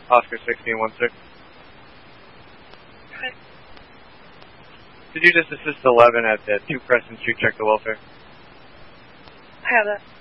Oscar 1616. Okay. Could you just assist 11 at 2 Preston Street, check the welfare? I have that.